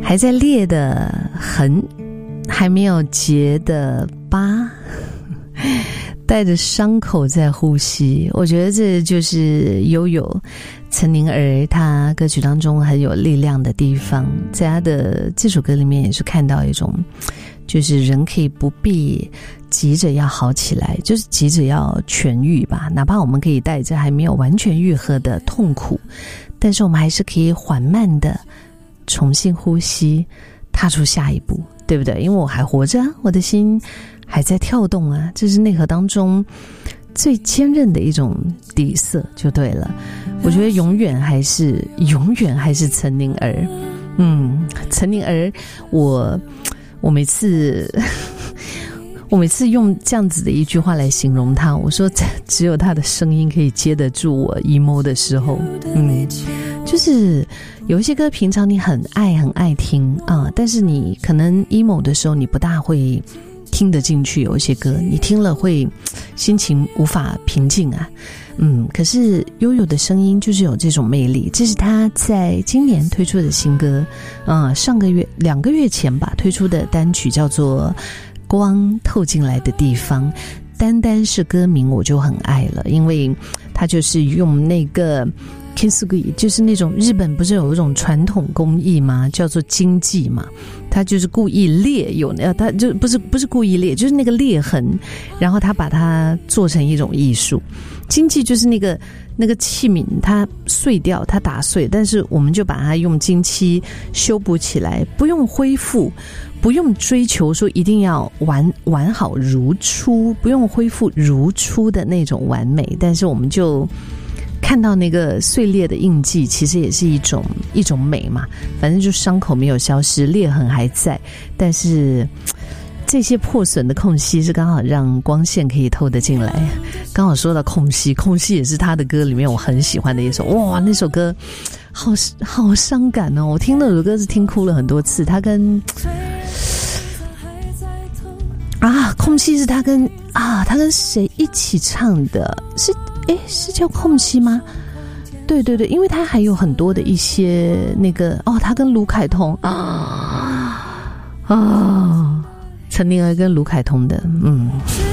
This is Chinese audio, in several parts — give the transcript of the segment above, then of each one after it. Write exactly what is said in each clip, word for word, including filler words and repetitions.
还在裂的痕，还没有结的疤，带着伤口在呼吸。我觉得这就是悠悠岑宁儿她歌曲当中很有力量的地方。在她的这首歌里面也是看到一种，就是人可以不必急着要好起来，就是急着要痊愈吧，哪怕我们可以带着还没有完全愈合的痛苦，但是我们还是可以缓慢的重新呼吸，踏出下一步，对不对？因为我还活着啊，我的心还在跳动啊，这是内核当中最坚韧的一种底色就对了。我觉得永远还是永远还是岑宁儿。嗯，岑宁儿，我我每次我每次用这样子的一句话来形容她，我说只有她的声音可以接得住我 emo 的时候。嗯，就是有一些歌平常你很爱很爱听啊，但是你可能 emo 的时候你不大会听得进去，有一些歌你听了会心情无法平静啊。嗯，可是悠悠的声音就是有这种魅力，这是他在今年推出的新歌，嗯，上个月两个月前吧推出的单曲叫做《光透进来的地方》，单单是歌名我就很爱了，因为他就是用那个 Kintsugi， 就是那种日本不是有一种传统工艺吗？叫做金继嘛，他就是故意裂，有呃，他就不是不是故意裂，就是那个裂痕，然后他把它做成一种艺术。金继就是那个那个器皿，它碎掉，它打碎，但是我们就把它用金漆修补起来，不用恢复，不用追求说一定要完完好如初，不用恢复如初的那种完美，但是我们就看到那个碎裂的印记，其实也是一种一种美嘛。反正就伤口没有消失，裂痕还在，但是这些破损的空隙是刚好让光线可以透得进来。刚好说到空隙，空隙也是他的歌里面我很喜欢的一首。哇，那首歌好好伤感哦！我听那首歌是听哭了很多次。他跟啊，空隙是他跟啊，他跟谁一起唱的？是诶，是叫空隙吗？对对对，因为他还有很多的一些那个哦，他跟卢凯彤啊啊，岑宁儿跟卢凯彤的，嗯。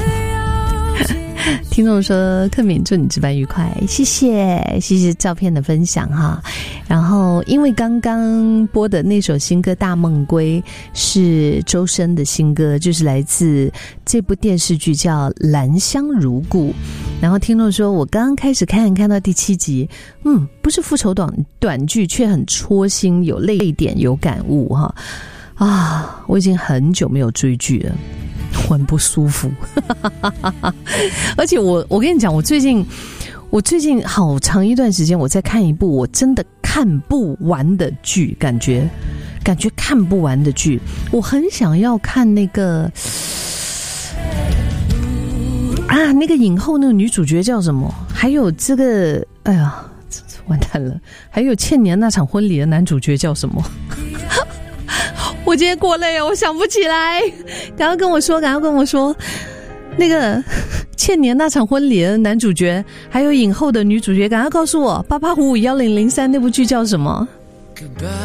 听众说克敏祝你值班愉快，谢谢谢谢照片的分享哈。然后因为刚刚播的那首新歌《大梦归》是周深的新歌，就是来自这部电视剧叫《兰香如故》。然后听众说我刚刚开始看看到第七集，嗯，不是复仇短短剧，却很戳心，有泪点有感悟哈。啊，我已经很久没有追剧了，我很不舒服。而且我我跟你讲，我最近我最近好长一段时间我在看一部我真的看不完的剧，感觉感觉看不完的剧。我很想要看那个啊，那个影后那个女主角叫什么？还有这个，哎呀，完蛋了！还有倩年那场婚礼的男主角叫什么？我今天过累了，我想不起来。赶快跟我说，赶快跟我说，那个倩年那场婚礼的男主角，还有影后的女主角，赶快告诉我，八八五五幺零零三那部剧叫什么？